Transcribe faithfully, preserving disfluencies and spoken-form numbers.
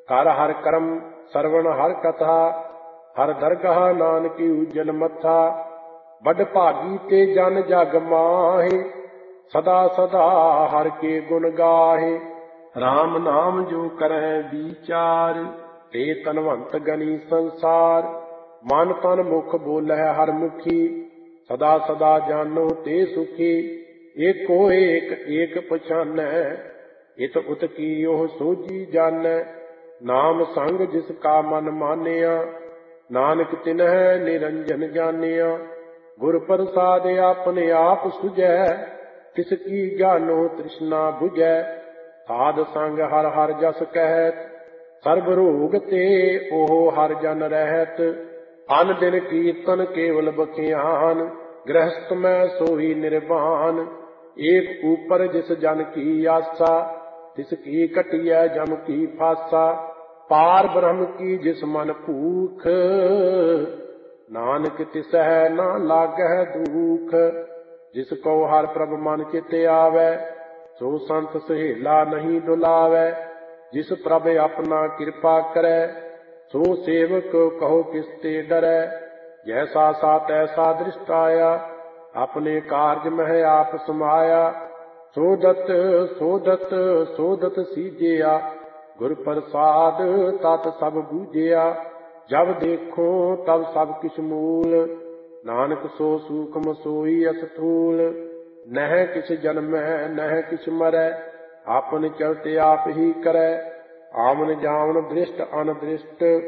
ਕਰ ਹਰ ਕਰਮ ਸਰਵਣ ਹਰ ਕਥਾ, ਹਰ ਦਰਗਾਹ ਨਾਨਕੀ ਉਜਲ ਮੱਥਾ। ਵੱਡ ਭਾਗੀ ਤੇ ਜਨ ਜਗ ਮਾਹੇ, ਸਦਾ ਸਦਾ ਹਰ ਕੇ ਗੁਣ ਗਾਹੇ। RAM ਨਾਮ ਜੋ ਕਰਹਿ ਵਿਚਾਰ, ਤੇ ਤਨਵੰਤ ਗਨੀ ਸੰਸਾਰ। ਮਨ ਤਨ ਮੁਖ ਬੋਲਹਿ ਹਰ ਮੁਖੀ, ਸਦਾ ਸਦਾ ਜਾਨੋ ਤੇ ਸੁਖੀ। ਏਕੋ ਏਕ ਏਕ ਪਛਾਨੈ, ਇਤ ਉਤ ਕੀ ਉਹ ਸੋਝੀ ਜਾਨੈ। ਨਾਮ ਸੰਗ ਜਿਸ ਕਾ ਮਨ ਮਾਨਿਆ, ਨਾਨਕ ਤਿਨਹਿ ਨਿਰੰਜਨ ਜਾਣਿਆ। ਗੁਰ ਪ੍ਰਸਾਦ ਆਪਣੇ ਆਪ ਸੁਝੈ, ਤਿਸ ਕੀ ਗਿਆਨੋ ਤ੍ਰਿਸ਼ਨਾ ਬੁਝੈ। ਸਾਧ ਸੰਗ ਹਰ ਹਰ ਜਸ ਕਹਿਤ, ਸਰਬ ਰੋਗ ਤੇ ਉਹ ਹਰ ਜਨ ਰਹਿਤ। ਅਨ ਦਿਨ ਕੀਰਤਨ ਕੇਵਲ ਬਖਿਆਨ, ਗ੍ਰਹਸਤ ਮੈਂ ਸੋਈ ਨਿਰਵਾਨ। ਏਕ ਊਪਰ ਜਿਸ ਜਨ ਕੀ ਆਸਾ, ਤਿਸ ਕੀ ਕਟਿਐ ਜਮ ਕੀ ਫਾਸਾ। ਪਾਰ ਬ੍ਰਹਮ ਕੀ ਜਿਸ ਮਨ ਭੂਖ, ਨਾਨਕ ਤਿਸਹਿ ਨਾ ਲਾਗਹਿ ਦੁਖ। ਜਿਸ ਕੋ ਹਰ ਪ੍ਰਭ ਮਨ ਚਿਤ ਆਵੈ, ਸੋ ਸੰਤ ਸਹੇਲਾ ਨਹੀਂ ਡੁਲਾਵੈ। ਜਿਸ ਪ੍ਰਭ ਆਪਣਾ ਕਿਰਪਾ ਕਰੈ, ਸੋ ਸੇਵਕ ਕਹੋ ਕਿਸ ਤੇ ਡਰੈ। ਜੈਸਾ ਸਾ ਤੈਸਾ ਦ੍ਰਿਸ਼ਟ ਆਇਆ, ਆਪਣੇ ਕਾਰਜ ਮਹਿ ਆਪ ਸਮਾਇਆ। ਸੋਦਤ ਸੋਦਤ ਸੋਦਤ ਸੀਜਿਆ, ਗੁਰ ਪ੍ਰਸਾਦ ਤਤ ਸਭ ਬੂਝਿਆ। ਜਬ ਦੇਖੋ ਤਬ ਸਭ ਕਿਛ ਮੂਲ, ਨਾਨਕ ਸੋ ਸੂਖਮ ਸੋਈ ਅਸਥੂਲ। ਨਹਿ ਕਿਛ ਜਨਮੈ ਨਹਿ ਕਿਛ ਮਰੈ, ਆਪਨ ਚਲਤ ਆਪ ਹੀ ਕਰੈ। ਆਵਨ ਜਾਵਨ ਦ੍ਰਿਸ਼ਟ ਅਨਦ੍ਰਿਸ਼ਟ,